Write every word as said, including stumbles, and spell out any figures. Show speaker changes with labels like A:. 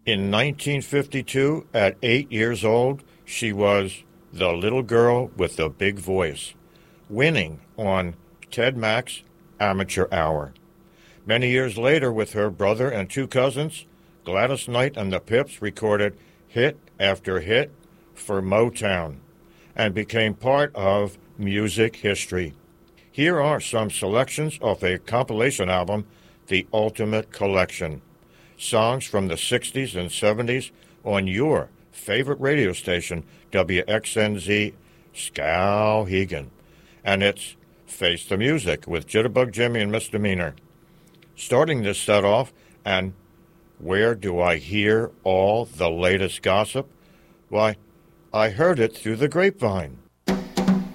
A: In nineteen fifty-two, at eight years old, she was the little girl with the big voice, winning on Ted Mack's Amateur Hour. Many years later, with her brother and two cousins, Gladys Knight and the Pips recorded hit after hit for Motown and became part of music history. Here are some selections of a compilation album, The Ultimate Collection. Songs from the sixties and seventies on your favorite radio station, W X N Z Skowhegan. And it's Face the Music with Jitterbug Jimmy and Misdemeanor. Starting this set off, and where do I hear all the latest gossip? Why, I heard it through the grapevine.